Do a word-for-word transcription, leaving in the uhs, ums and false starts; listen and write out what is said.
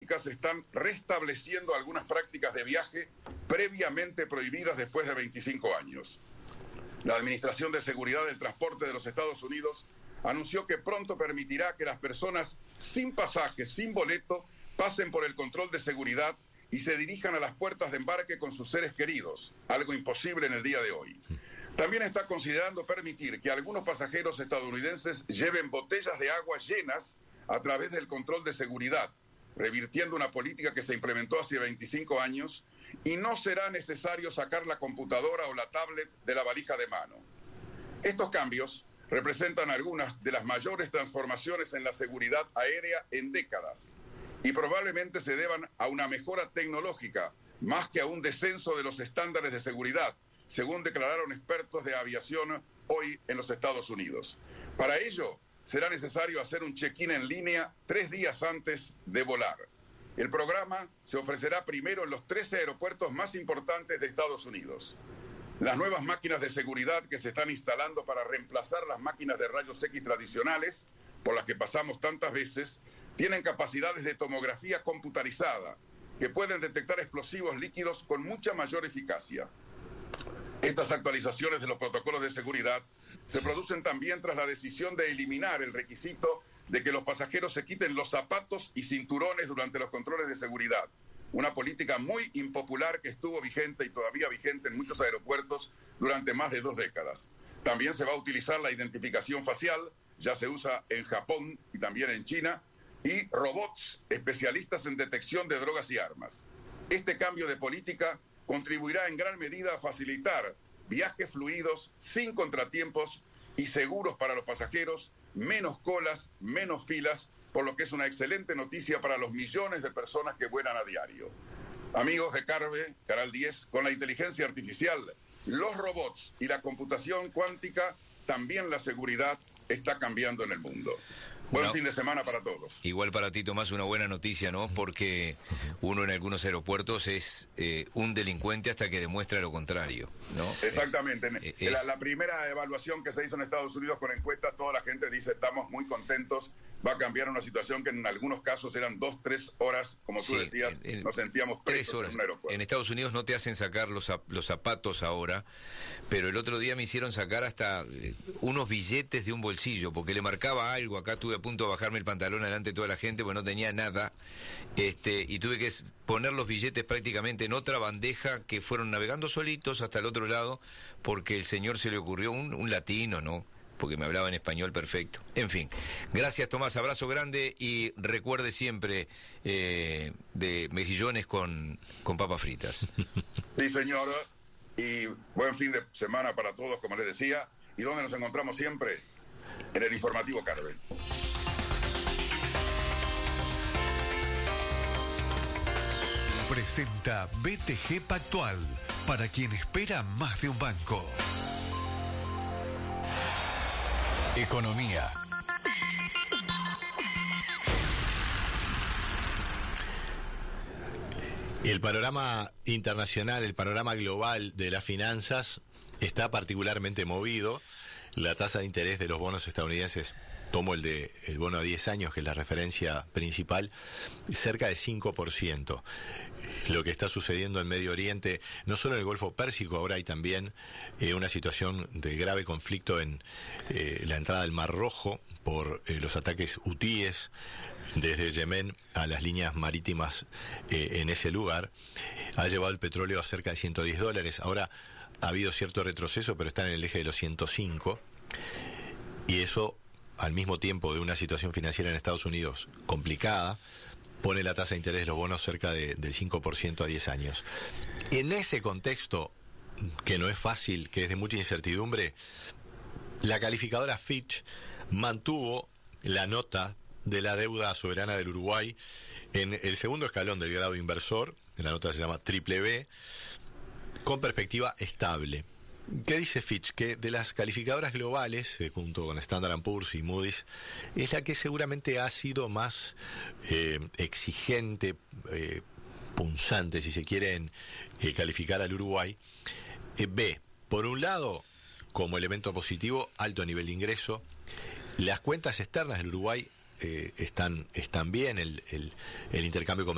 políticas están restableciendo algunas prácticas de viaje previamente prohibidas después de veinticinco años. La Administración de Seguridad del Transporte de los Estados Unidos anunció que pronto permitirá que las personas sin pasaje, sin boleto, pasen por el control de seguridad y se dirijan a las puertas de embarque con sus seres queridos, algo imposible en el día de hoy. También está considerando permitir que algunos pasajeros estadounidenses lleven botellas de agua llenas a través del control de seguridad, revirtiendo una política que se implementó hace veinticinco años, y no será necesario sacar la computadora o la tablet de la valija de mano. Estos cambios representan algunas de las mayores transformaciones en la seguridad aérea en décadas y probablemente se deban a una mejora tecnológica más que a un descenso de los estándares de seguridad, según declararon expertos de aviación hoy en los Estados Unidos. Para ello, será necesario hacer un check-in en línea tres días antes de volar. El programa se ofrecerá primero en los trece aeropuertos más importantes de Estados Unidos. Las nuevas máquinas de seguridad que se están instalando para reemplazar las máquinas de rayos X tradicionales, por las que pasamos tantas veces, tienen capacidades de tomografía computarizada que pueden detectar explosivos líquidos con mucha mayor eficacia. Estas actualizaciones de los protocolos de seguridad se producen también tras la decisión de eliminar el requisito de que los pasajeros se quiten los zapatos y cinturones durante los controles de seguridad. Una política muy impopular que estuvo vigente y todavía vigente en muchos aeropuertos durante más de dos décadas. También se va a utilizar la identificación facial, ya se usa en Japón y también en China, y robots especialistas en detección de drogas y armas. Este cambio de política contribuirá en gran medida a facilitar viajes fluidos, sin contratiempos y seguros para los pasajeros, menos colas, menos filas, por lo que es una excelente noticia para los millones de personas que vuelan a diario. Amigos de Carve, Canal diez, con la inteligencia artificial, los robots y la computación cuántica, también la seguridad está cambiando en el mundo. Buen no. fin de semana para todos. Igual para ti, Tomás, una buena noticia, ¿no? Porque uno en algunos aeropuertos es eh, un delincuente hasta que demuestra lo contrario, ¿no? Exactamente. Es, la, la primera evaluación que se hizo en Estados Unidos con encuestas, toda la gente dice estamos muy contentos. Va a cambiar una situación que en algunos casos eran dos, tres horas, como tú sí, decías, el, nos sentíamos presos tres horas. En un aeropuerto. En Estados Unidos no te hacen sacar los, los zapatos ahora, pero el otro día me hicieron sacar hasta eh, unos billetes de un bolsillo, porque le marcaba algo. Acá estuve a punto de bajarme el pantalón delante de toda la gente, porque no tenía nada, este, y tuve que poner los billetes prácticamente en otra bandeja, que fueron navegando solitos hasta el otro lado, porque el señor se le ocurrió, un, un latino, ¿no?, porque me hablaba en español perfecto. En fin, gracias, Tomás, abrazo grande, y recuerde siempre eh, de mejillones con, con papas fritas. Sí, señor, y buen fin de semana para todos, como les decía. ¿Y dónde nos encontramos siempre? En el informativo Carve. Presenta B T G Pactual, para quien espera más de un banco. Economía. El panorama internacional, el panorama global de las finanzas está particularmente movido. La tasa de interés de los bonos estadounidenses, tomo el de el bono a diez años, que es la referencia principal, cerca de cinco por ciento. Lo que está sucediendo en Medio Oriente, no solo en el Golfo Pérsico, ahora hay también eh, una situación de grave conflicto en eh, la entrada del Mar Rojo por eh, los ataques hutíes desde Yemen a las líneas marítimas eh, en ese lugar. Ha llevado el petróleo a cerca de ciento diez dólares. Ahora ha habido cierto retroceso, pero está en el eje de los ciento cinco. Y eso, al mismo tiempo de una situación financiera en Estados Unidos complicada, pone la tasa de interés de los bonos cerca de, del cinco por ciento a diez años. En ese contexto, que no es fácil, que es de mucha incertidumbre, la calificadora Fitch mantuvo la nota de la deuda soberana del Uruguay en el segundo escalón del grado inversor. La nota se llama triple B, con perspectiva estable. ¿Qué dice Fitch? Que de las calificadoras globales, eh, junto con Standard and Poor's y Moody's, es la que seguramente ha sido más eh, exigente, eh, punzante, si se quiere, en eh, calificar al Uruguay. Eh, B, por un lado, como elemento positivo, alto nivel de ingreso. Las cuentas externas del Uruguay eh, están, están bien, el, el, el intercambio comercial